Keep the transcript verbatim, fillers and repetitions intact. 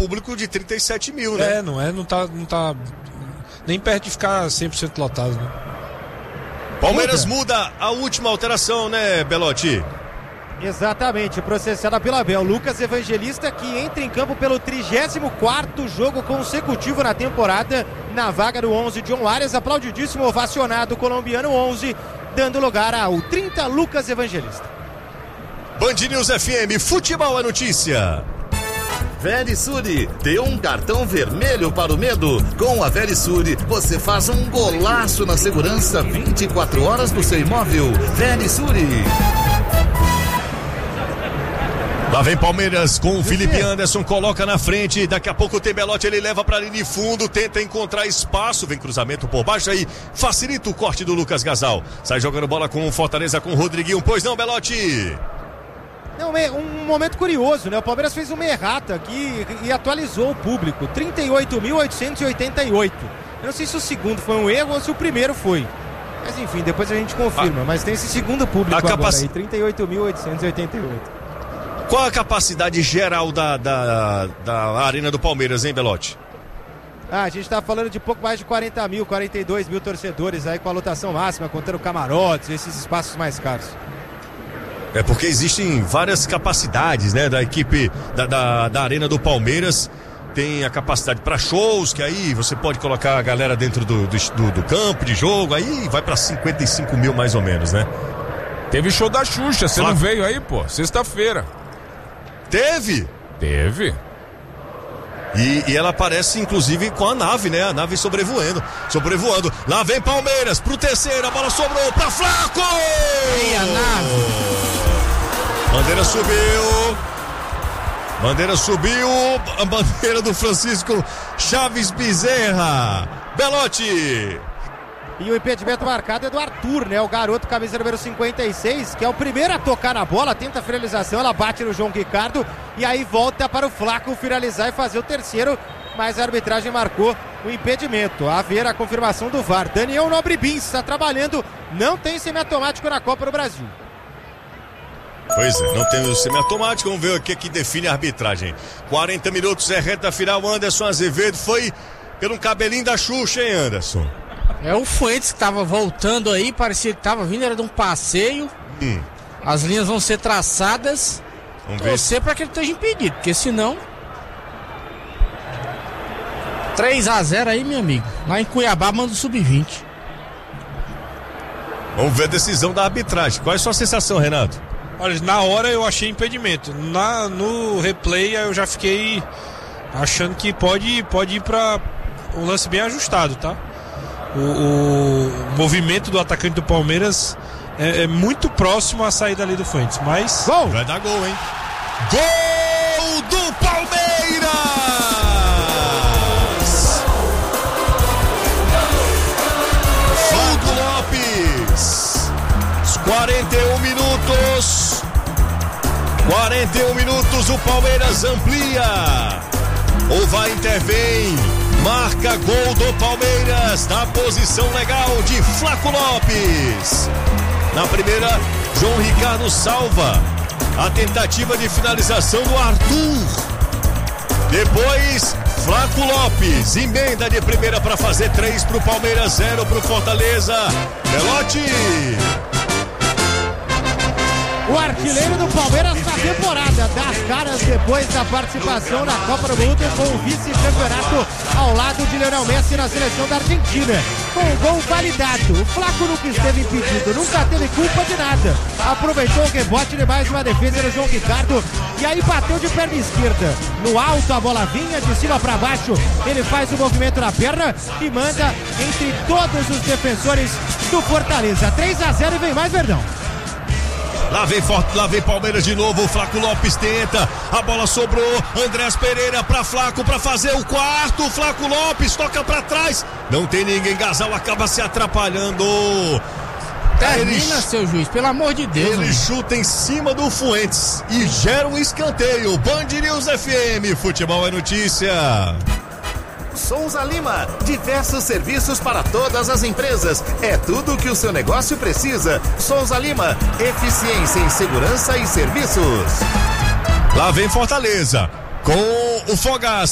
público de trinta e sete mil, né? É, não é, não tá, não tá nem perto de ficar cem por cento lotado, né? Palmeiras muda a última alteração, né, Belotti? Exatamente, processada pela Abel. Lucas Evangelista, que entra em campo pelo trigésimo quarto jogo consecutivo na temporada, na vaga do onze, John Arias, aplaudidíssimo, ovacionado, colombiano onze, dando lugar ao trinta, Lucas Evangelista. Band News F M, futebol é notícia. Verisure, dê um cartão vermelho para o medo. Com a Verisure, você faz um golaço na segurança vinte e quatro horas do seu imóvel. Verisure. Lá vem Palmeiras com o Felipe Anderson, coloca na frente, daqui a pouco tem Belotti, ele leva pra linha de fundo, tenta encontrar espaço, vem cruzamento por baixo aí, facilita o corte do Lucas Gasal, sai jogando bola com o Fortaleza, com o Rodriguinho, pois não, Belotti? Não, um momento curioso, né? O Palmeiras fez uma errata aqui e atualizou o público, trinta e oito mil oitocentos e oitenta e oito. Eu não sei se o segundo foi um erro ou se o primeiro foi. Mas enfim, depois a gente confirma, a... mas tem esse segundo público agora capac... aí, trinta e oito mil oitocentos e oitenta e oito. Qual a capacidade geral da, da, da arena do Palmeiras, hein, Belotti? Ah, a gente tá falando de pouco mais de quarenta mil, quarenta e dois mil torcedores aí com a lotação máxima, contando camarotes, esses espaços mais caros. É porque existem várias capacidades, né, da equipe da, da, da arena do Palmeiras. Tem a capacidade para shows, que aí você pode colocar a galera dentro do, do, do campo de jogo, aí vai para cinquenta e cinco mil mais ou menos, né? Teve show da Xuxa, você não veio aí, pô? Sexta-feira. Teve? Teve. E, e ela aparece, inclusive, com a nave, né? A nave sobrevoando. Sobrevoando. Lá vem Palmeiras pro terceiro. A bola sobrou pra Flaco! E a nave. Bandeira subiu. Bandeira subiu. A bandeira do Francisco Chaves Bezerra. Belotti. E o impedimento marcado é do Arthur, né? O garoto, camisa número cinquenta e seis, que é o primeiro a tocar na bola, tenta a finalização, ela bate no João Ricardo e aí volta para o Flaco finalizar e fazer o terceiro, mas a arbitragem marcou o impedimento. A ver a confirmação do V A R. Daniel Nobre Bins está trabalhando, não tem semiautomático na Copa do Brasil. Pois é, não tem o semiautomático, vamos ver o que, que define a arbitragem. quarenta minutos é reta final, Anderson Azevedo foi pelo cabelinho da Xuxa, hein, Anderson? É o Fuentes que tava voltando aí, parecia que tava vindo, era de um passeio. Hum. As linhas vão ser traçadas. Vamos torcer para que ele esteja impedido, porque senão... três a zero aí, meu amigo. Lá em Cuiabá manda o sub vinte. Vamos ver a decisão da arbitragem. Qual é a sua sensação, Renato? Olha, na hora eu achei impedimento. Na, no replay eu já fiquei achando que pode, pode ir para um lance bem ajustado, tá? O, o movimento do atacante do Palmeiras é, é muito próximo à saída ali do Fuentes, mas... Gol! Vai dar gol, hein? Gol do Palmeiras! Flaco Lopes! quarenta e um minutos! quarenta e um minutos, o Palmeiras amplia! O V A R intervém! Marca gol do Palmeiras na posição legal de Flaco Lopes. Na primeira, João Ricardo salva a tentativa de finalização do Arthur. Depois, Flaco Lopes emenda de primeira para fazer três para o Palmeiras, zero para o Fortaleza. Belotti. O artilheiro do Palmeiras na temporada, das caras depois da participação na Copa do Mundo com o vice-campeonato ao lado de Lionel Messi na seleção da Argentina. Com o gol validado, o Flaco nunca esteve impedido, nunca teve culpa de nada. Aproveitou o rebote de mais uma defesa do João Ricardo e aí bateu de perna esquerda. No alto a bola vinha, de cima para baixo, ele faz o movimento na perna e manda entre todos os defensores do Fortaleza. três a zero e vem mais, Verdão. Lá vem, lá vem Palmeiras de novo, o Flaco Lopes tenta, a bola sobrou, Andrés Pereira pra Flaco pra fazer o quarto, Flaco Lopes toca pra trás, não tem ninguém, Gasal acaba se atrapalhando. Termina, ele, seu juiz, pelo amor de Deus. Ele mano. chuta em cima do Fuentes e gera um escanteio. Band News F M, futebol é notícia. Souza Lima, diversos serviços para todas as empresas. É tudo o que o seu negócio precisa. Souza Lima, eficiência em segurança e serviços. Lá vem Fortaleza com o Fogás.